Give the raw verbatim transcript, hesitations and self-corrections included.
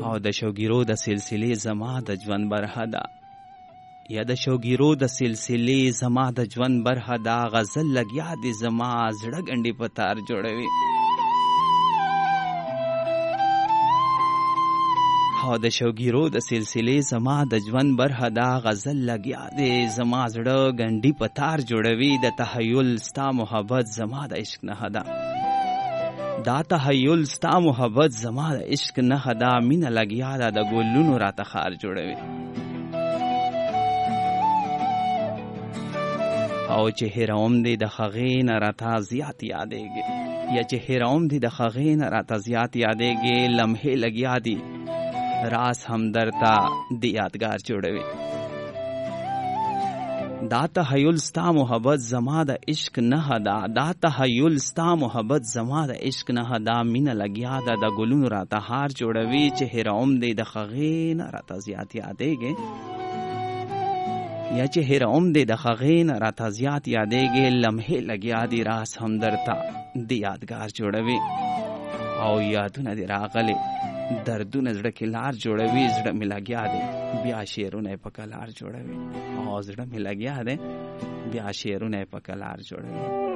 او د شوګیرو د سلسلې زما د ژوند برخه ده یا د شوګیرو د سلسلې زما د ژوند برخه ده غزل لګیا دي زما زړه ګنډې په تار جوړوي او د شوګیرو د سلسلې زما د ژوند برخه ده غزل لګیا دي زما زړه ګنډې په تار جوړوي د تخیل ستا محبت زما د عشق نه ده دا تحیل ستا محبت زما د عشق نه دا مینه لګیا ده د ګلونو راته خار جوړوي او چې هیروم دی د هغې نه راته زیات یادېږي یا چې هیروم دی د هغې نه راته زیات یادېږي لمحې لګیا دي راز همدرد ته د یادګار جوړوي دا تحیل ستا محبت زما د عشق نه ده دا تحیل ستا محبت زما د عشق نه ده مینه لګیا ده د ګلونو راته هار جوړوي چې هیروم دی د هغې نه راته زیات یادېږي یا چې هیروم دی د هغې نه راته زیات یادېږي لمحې لګیا دي راز همدرد ته د یادګار جوړوي او یادونه دې راغلي دردونه زړه کې لار جوړوي زړه مې لګیا دی بیا شعرونه یې په کلار جوړوي او زړه مې لګیا دی بیا شعرونه یې په کلار جوړوي